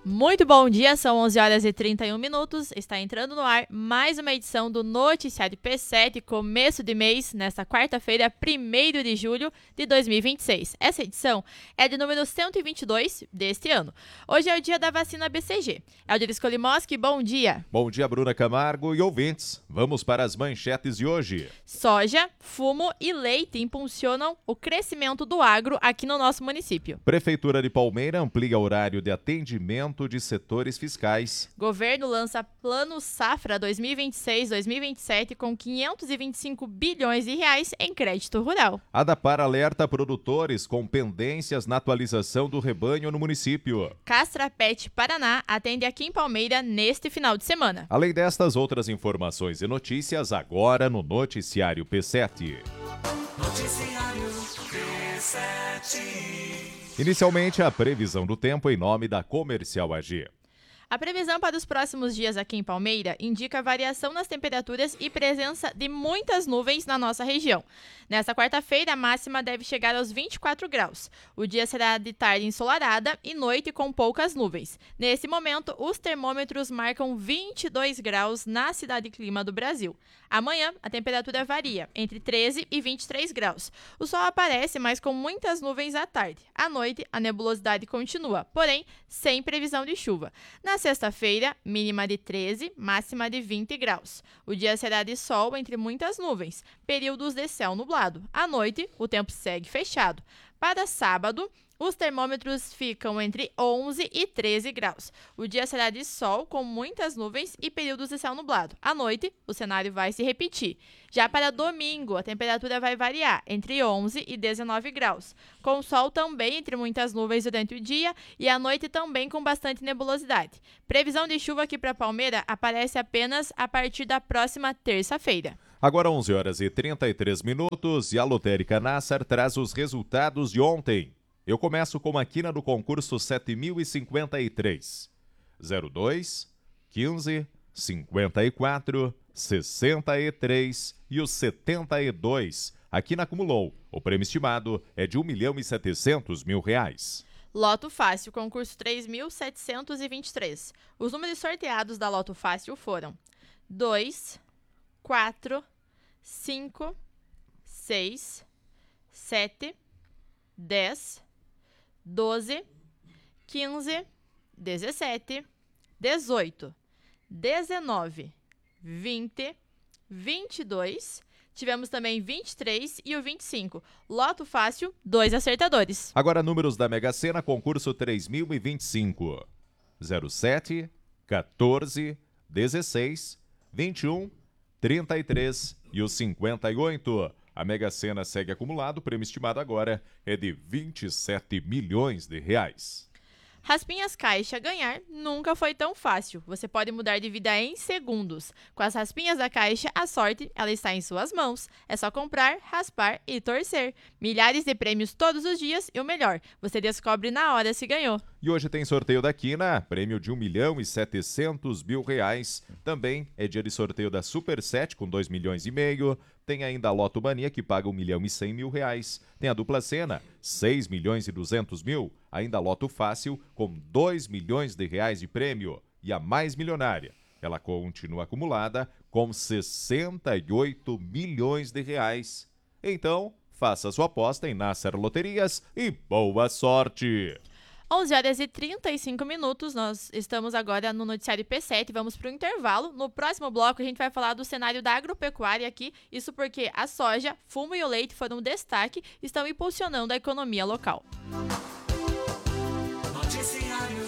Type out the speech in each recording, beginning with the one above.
Muito bom dia, são 11 horas e 31 minutos, está entrando no ar mais uma edição do Noticiário P7, começo de mês, nesta quarta-feira, 1º de julho de 2026. Essa edição é de número 122 deste ano. Hoje é o dia da vacina BCG. Aldir Skolimoski, bom dia. Bom dia, Bruna Camargo e ouvintes. Vamos para as manchetes de hoje. Soja, fumo e leite impulsionam o crescimento do agro aqui no nosso município. Prefeitura de Palmeira amplia horário de atendimento de setores fiscais. Governo lança Plano Safra 2026-2027 com 525 bilhões de reais em crédito rural. ADAPAR alerta produtores com pendências na atualização do rebanho no município. Castrapet Paraná atende aqui em Palmeira neste final de semana. Além destas outras informações e notícias, agora no Noticiário P7. Noticiário P7. Inicialmente, a previsão do tempo em nome da Comercial AG. A previsão para os próximos dias aqui em Palmeira indica variação nas temperaturas e presença de muitas nuvens na nossa região. Nesta quarta-feira, a máxima deve chegar aos 24 graus. O dia será de tarde ensolarada e noite com poucas nuvens. Nesse momento, os termômetros marcam 22 graus na cidade clima do Brasil. Amanhã, a temperatura varia entre 13 e 23 graus. O sol aparece, mas com muitas nuvens à tarde. À noite, a nebulosidade continua, porém, sem previsão de chuva. Na sexta-feira, mínima de 13, máxima de 20 graus. O dia será de sol entre muitas nuvens, períodos de céu nublado. À noite, o tempo segue fechado. Para sábado, os termômetros ficam entre 11 e 13 graus. O dia será de sol com muitas nuvens e períodos de céu nublado. À noite, o cenário vai se repetir. Já para domingo, a temperatura vai variar entre 11 e 19 graus, com sol também entre muitas nuvens durante o dia e à noite também com bastante nebulosidade. Previsão de chuva aqui para Palmeira aparece apenas a partir da próxima terça-feira. Agora 11 horas e 33 minutos e a Lotérica Nassar traz os resultados de ontem. Eu começo com a quina do concurso 7053. 02, 15, 54, 63 e o 72. A quina acumulou. O prêmio estimado é de R$1.700.000. Loto Fácil, concurso 3.723. Os números sorteados da Loto Fácil foram 2, 4, 5, 6, 7, 10, 12, 15, 17, 18, 19, 20, 22, tivemos também 23 e o 25. Loto Fácil, 2 acertadores. Agora números da Mega Sena, concurso 3025. 07, 14, 16, 21, 33 e o 58. A Mega Sena segue acumulado, o prêmio estimado agora é de R$27 milhões. Raspinhas Caixa ganhar nunca foi tão fácil. Você pode mudar de vida em segundos. Com as Raspinhas da Caixa, a sorte ela está em suas mãos. É só comprar, raspar e torcer. Milhares de prêmios todos os dias e o melhor, você descobre na hora se ganhou. E hoje tem sorteio da Quina, prêmio de R$1.700.000. Também é dia de sorteio da Super 7 com R$2,5 milhões. Tem ainda a Loto Mania, que paga R$1.100.000. Tem a Dupla Sena, R$6.200.000. Ainda a Loto Fácil, com R$2 milhões de prêmio. E a mais milionária, ela continua acumulada com R$68 milhões. Então, faça sua aposta em Nassar Loterias e boa sorte! 11 horas e 35 minutos, nós estamos agora no Noticiário P7, vamos para o intervalo. No próximo bloco a gente vai falar do cenário da agropecuária aqui, isso porque a soja, fumo e o leite foram um destaque e estão impulsionando a economia local. Noticiário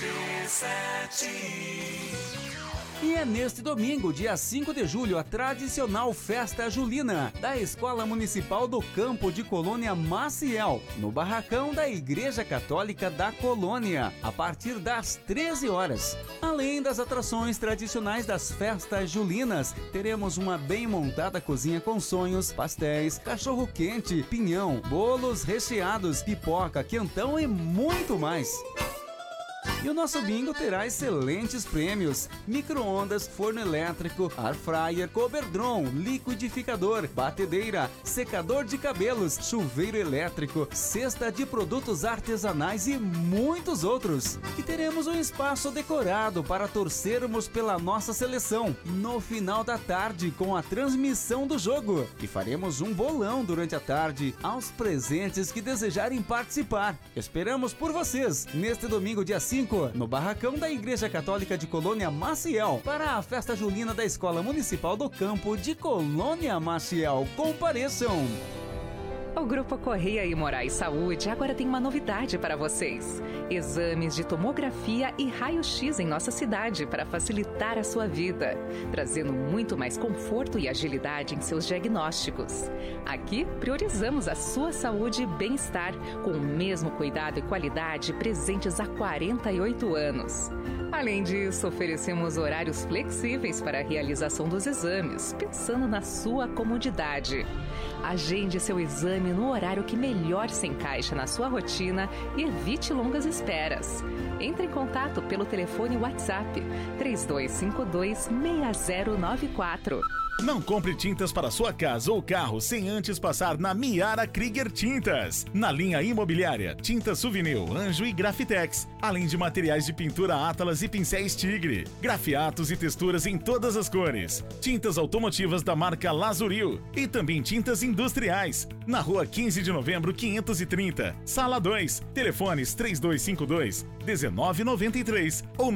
P7. E é neste domingo, dia 5 de julho, a tradicional Festa Julina, da Escola Municipal do Campo de Colônia Maciel, no barracão da Igreja Católica da Colônia, a partir das 13 horas. Além das atrações tradicionais das festas julinas, teremos uma bem montada cozinha com sonhos, pastéis, cachorro-quente, pinhão, bolos recheados, pipoca, quentão e muito mais. E o nosso bingo terá excelentes prêmios: micro-ondas, forno elétrico, air fryer, coberdron, liquidificador, batedeira, secador de cabelos, chuveiro elétrico, cesta de produtos artesanais e muitos outros. E teremos um espaço decorado para torcermos pela nossa seleção no final da tarde com a transmissão do jogo. E faremos um bolão durante a tarde aos presentes que desejarem participar. Esperamos por vocês neste domingo, dia 5, no barracão da Igreja Católica de Colônia Maciel, para a festa julina da Escola Municipal do Campo de Colônia Maciel. Compareçam! O Grupo Correia e Moraes Saúde agora tem uma novidade para vocês: exames de tomografia e raio-x em nossa cidade para facilitar a sua vida, trazendo muito mais conforto e agilidade em seus diagnósticos. Aqui priorizamos a sua saúde e bem-estar, com o mesmo cuidado e qualidade presentes há 48 anos. Além disso, oferecemos horários flexíveis para a realização dos exames, pensando na sua comodidade. Agende seu exame no horário que melhor se encaixa na sua rotina e evite longas esperas. Entre em contato pelo telefone WhatsApp 3252-6094. Não compre tintas para sua casa ou carro sem antes passar na Miara Krieger Tintas. Na linha imobiliária, tintas Souvenir, Anjo e Grafitex, além de materiais de pintura Atlas e pincéis Tigre, grafiatos e texturas em todas as cores, tintas automotivas da marca Lazuril e também tintas industriais. Na rua 15 de novembro 530, sala 2, telefones 3252-1993 ou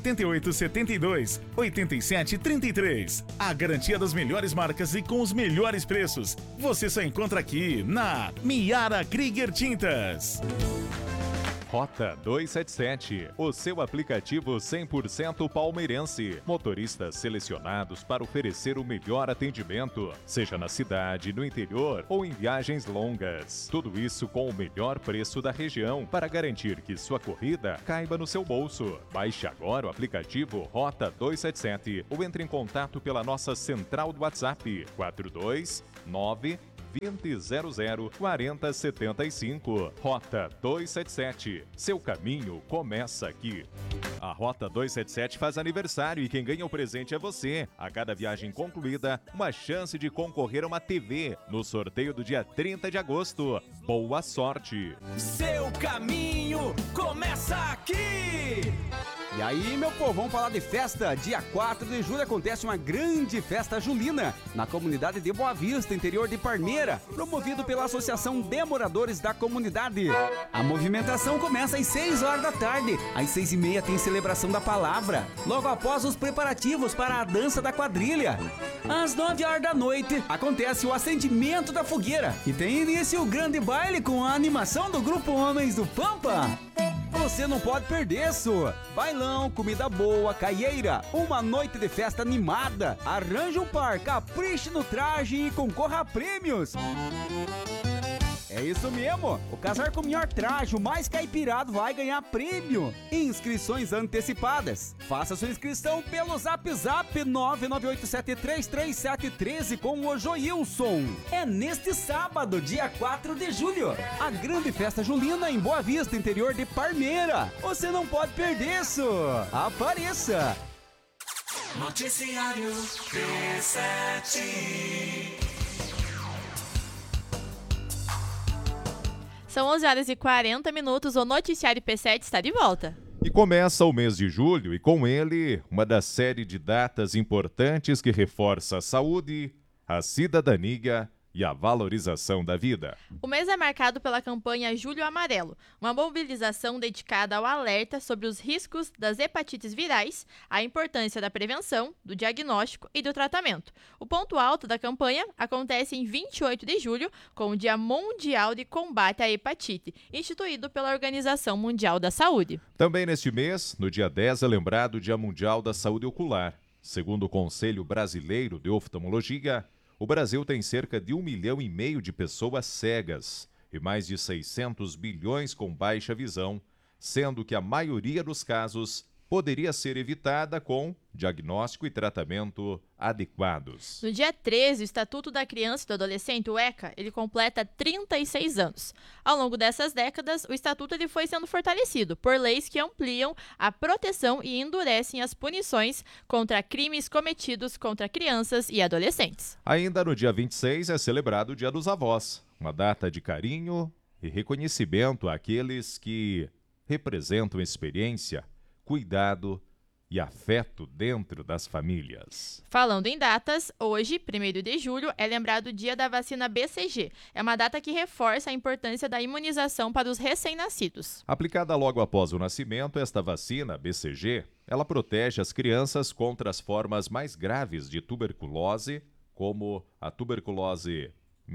98872-8733. A garantia das melhores marcas e com os melhores preços você só encontra aqui na Miara Krieger Tintas. Rota 277, o seu aplicativo 100% palmeirense. Motoristas selecionados para oferecer o melhor atendimento, seja na cidade, no interior ou em viagens longas. Tudo isso com o melhor preço da região para garantir que sua corrida caiba no seu bolso. Baixe agora o aplicativo Rota 277 ou entre em contato pela nossa central do WhatsApp 429 2000 4075. Rota 277. Seu caminho começa aqui. A Rota 277 faz aniversário e quem ganha o presente é você. A cada viagem concluída, uma chance de concorrer a uma TV no sorteio do dia 30 de agosto. Boa sorte! Seu caminho começa aqui! E aí, meu povo, vamos falar de festa. Dia 4 de julho acontece uma grande festa julina na comunidade de Boa Vista, interior de Parmeira, promovido pela Associação de Moradores da Comunidade. A movimentação começa às 6 horas da tarde. Às 6h30 tem celebração da palavra. Logo após, os preparativos para a dança da quadrilha. Às 9 horas da noite acontece o acendimento da fogueira e tem início o grande baile com a animação do Grupo Homens do Pampa. Você não pode perder isso. Bailão, comida boa, caieira, uma noite de festa animada. Arranje um par, capriche no traje e concorra a prêmios. É isso mesmo, o casar com o melhor traje, o mais caipirado, vai ganhar prêmio. Inscrições antecipadas. Faça sua inscrição pelo Zap 998733713 com o Joilson. É neste sábado, dia 4 de julho, a grande festa julina em Boa Vista, interior de Parmeira. Você não pode perder isso. Apareça. Noticiário P7. São 11h40, o Noticiário P7 está de volta. E começa o mês de julho e com ele uma da série de datas importantes que reforça a saúde, a cidadania e a valorização da vida. O mês é marcado pela campanha Julho Amarelo, uma mobilização dedicada ao alerta sobre os riscos das hepatites virais, a importância da prevenção, do diagnóstico e do tratamento. O ponto alto da campanha acontece em 28 de julho, com o Dia Mundial de Combate à Hepatite, instituído pela Organização Mundial da Saúde. Também neste mês, no dia 10, é lembrado o Dia Mundial da Saúde Ocular. Segundo o Conselho Brasileiro de Oftalmologia, o Brasil tem cerca de 1,5 milhão de pessoas cegas e mais de 600 bilhões com baixa visão, sendo que a maioria dos casos poderia ser evitada com diagnóstico e tratamento adequados. No dia 13, o Estatuto da Criança e do Adolescente, o ECA, ele completa 36 anos. Ao longo dessas décadas, o Estatuto ele foi sendo fortalecido por leis que ampliam a proteção e endurecem as punições contra crimes cometidos contra crianças e adolescentes. Ainda no dia 26 é celebrado o Dia dos Avós, uma data de carinho e reconhecimento àqueles que representam experiência, cuidado e afeto dentro das famílias. Falando em datas, hoje, 1º de julho, é lembrado o dia da vacina BCG. É uma data que reforça a importância da imunização para os recém-nascidos. Aplicada logo após o nascimento, esta vacina, BCG, ela protege as crianças contra as formas mais graves de tuberculose, como a tuberculose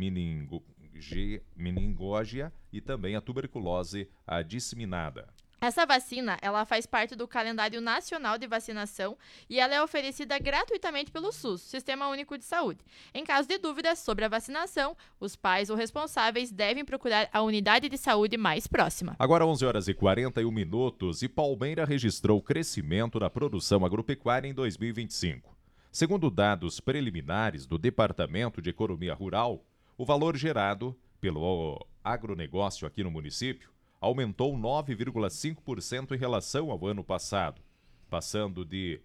meningógea e também a tuberculose disseminada. Essa vacina, ela faz parte do calendário nacional de vacinação e ela é oferecida gratuitamente pelo SUS, Sistema Único de Saúde. Em caso de dúvidas sobre a vacinação, os pais ou responsáveis devem procurar a unidade de saúde mais próxima. Agora 11 horas e 41 minutos e Palmeira registrou crescimento na produção agropecuária em 2025. Segundo dados preliminares do Departamento de Economia Rural, o valor gerado pelo agronegócio aqui no município aumentou 9,5% em relação ao ano passado, passando de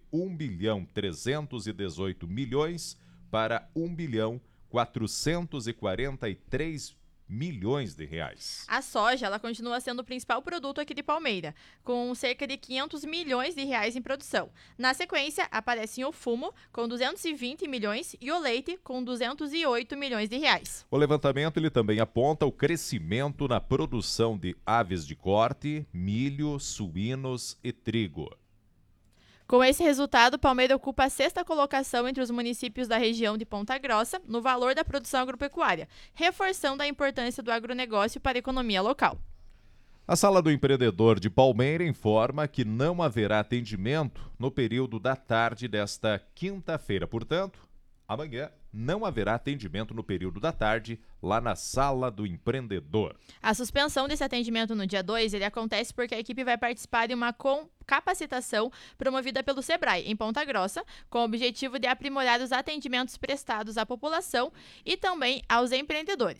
1.318 bilhões para 1.443 milhões de reais. A soja, ela continua sendo o principal produto aqui de Palmeira, com cerca de 500 milhões de reais em produção. Na sequência, aparecem o fumo, com 220 milhões, e o leite, com 208 milhões de reais. O levantamento ele também aponta o crescimento na produção de aves de corte, milho, suínos e trigo. Com esse resultado, Palmeira ocupa a 6ª colocação entre os municípios da região de Ponta Grossa no valor da produção agropecuária, reforçando a importância do agronegócio para a economia local. A Sala do Empreendedor de Palmeira informa que não haverá atendimento no período da tarde desta quinta-feira. Portanto, amanhã não haverá atendimento no período da tarde lá na Sala do Empreendedor. A suspensão desse atendimento no dia 2, ele acontece porque a equipe vai participar de uma capacitação promovida pelo Sebrae, em Ponta Grossa, com o objetivo de aprimorar os atendimentos prestados à população e também aos empreendedores.